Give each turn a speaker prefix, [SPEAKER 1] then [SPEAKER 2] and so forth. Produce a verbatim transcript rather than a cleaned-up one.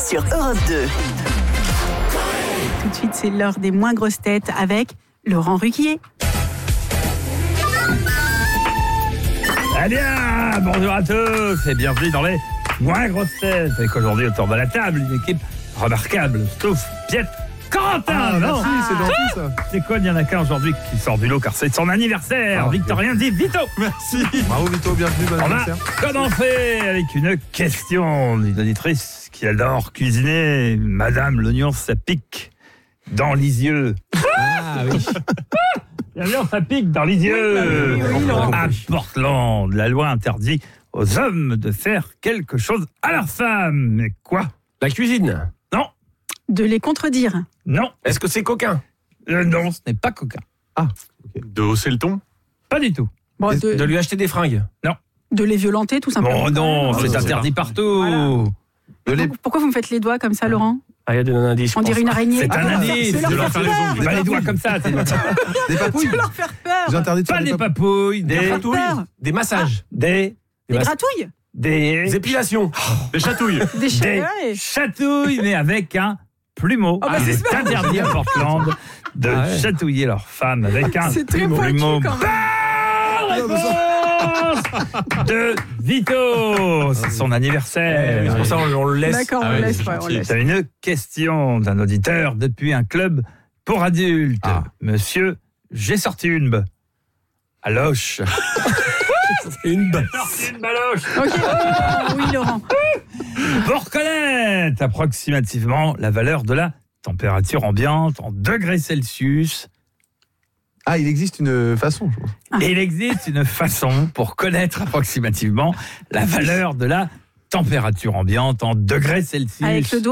[SPEAKER 1] sur Europe deux.
[SPEAKER 2] Tout de suite, c'est l'heure des moins grosses têtes avec Laurent Ruquier.
[SPEAKER 3] Eh bien, bonjour à tous et bienvenue dans les moins grosses têtes. Avec aujourd'hui autour de la table une équipe remarquable, sauf Piet Corentin.
[SPEAKER 4] Ah,
[SPEAKER 3] non,
[SPEAKER 4] merci, c'est gentil ça.
[SPEAKER 3] c'est quoi, il y en a qu'un aujourd'hui qui sort du lot car c'est son anniversaire.
[SPEAKER 4] Ah,
[SPEAKER 3] Victorien dit Vito.
[SPEAKER 4] Merci. Bravo Vito, bienvenue, bon
[SPEAKER 3] On va
[SPEAKER 4] anniversaire.
[SPEAKER 3] commencer avec une question d'une auditrice qui adore cuisiner. Madame, l'oignon, ça pique dans les yeux.
[SPEAKER 4] Ah oui.
[SPEAKER 3] L'oignon, ça pique dans les yeux.
[SPEAKER 2] Oui, oui, oui, Laurent.
[SPEAKER 3] À Portland, la loi interdit aux hommes de faire quelque chose à leurs femmes. Mais quoi?
[SPEAKER 5] La cuisine.
[SPEAKER 3] Non,
[SPEAKER 2] De les contredire.
[SPEAKER 3] non,
[SPEAKER 5] Est-ce que c'est coquin?
[SPEAKER 3] euh, non, ce n'est pas coquin.
[SPEAKER 5] De hausser le ton?
[SPEAKER 3] Pas du tout.
[SPEAKER 2] Bon,
[SPEAKER 5] de...
[SPEAKER 2] de,
[SPEAKER 5] lui acheter des fringues?
[SPEAKER 2] de les violenter, tout simplement.
[SPEAKER 3] Oh non,
[SPEAKER 5] Ah,
[SPEAKER 3] c'est
[SPEAKER 5] c'est
[SPEAKER 3] interdit partout.
[SPEAKER 2] Voilà.
[SPEAKER 4] De les...
[SPEAKER 2] Pourquoi vous me faites les doigts comme ça, Laurent?
[SPEAKER 5] Ah, il y a des indices.
[SPEAKER 2] On dirait une araignée.
[SPEAKER 3] C'est
[SPEAKER 2] Ah,
[SPEAKER 3] un
[SPEAKER 2] de leur
[SPEAKER 3] indice.
[SPEAKER 2] faire- de leur faire peur.
[SPEAKER 3] Pas les doigts comme ça. C'est
[SPEAKER 4] Des papouilles.
[SPEAKER 2] De leur faire peur.
[SPEAKER 4] J'ai interdit de faire
[SPEAKER 3] pas
[SPEAKER 4] des
[SPEAKER 3] des
[SPEAKER 4] papouilles.
[SPEAKER 3] papouilles,
[SPEAKER 5] Des
[SPEAKER 3] des,
[SPEAKER 5] gratouilles,
[SPEAKER 2] peur.
[SPEAKER 5] des massages,
[SPEAKER 3] des,
[SPEAKER 2] Des
[SPEAKER 5] mas-
[SPEAKER 2] gratouilles.
[SPEAKER 3] des,
[SPEAKER 5] des épilations, des chatouilles.
[SPEAKER 2] Des chats.
[SPEAKER 3] des
[SPEAKER 2] ouais.
[SPEAKER 3] chatouilles, mais avec un plumeau.
[SPEAKER 2] Oh, bah, c'est
[SPEAKER 3] c'est
[SPEAKER 2] super.
[SPEAKER 3] interdit à Portland de
[SPEAKER 5] Ah ouais.
[SPEAKER 3] chatouiller leurs femmes avec un
[SPEAKER 2] C'est très
[SPEAKER 3] plumeau.
[SPEAKER 2] pointu
[SPEAKER 3] Plumeau.
[SPEAKER 2] quand même.
[SPEAKER 3] Bonne réponse de Vito. C'est son anniversaire.
[SPEAKER 5] C'est pour ça on, on le laisse.
[SPEAKER 2] D'accord, on
[SPEAKER 5] Ah
[SPEAKER 2] le
[SPEAKER 5] ouais,
[SPEAKER 2] laisse
[SPEAKER 5] c'est
[SPEAKER 2] pas, on
[SPEAKER 5] gentil.
[SPEAKER 2] le laisse.
[SPEAKER 3] C'est une question d'un auditeur depuis un club pour adultes.
[SPEAKER 4] Ah.
[SPEAKER 3] Monsieur, j'ai sorti une b. À loche.
[SPEAKER 5] Une balle.
[SPEAKER 3] Sorti une baloche.
[SPEAKER 2] Ok. Ah, oui, Laurent.
[SPEAKER 3] Pour connaître approximativement la valeur de la température ambiante en degrés Celsius,
[SPEAKER 4] Ah, il existe une façon, je pense.
[SPEAKER 3] il existe une façon pour connaître approximativement la valeur de la température ambiante en degrés Celsius.
[SPEAKER 2] Avec le doigt.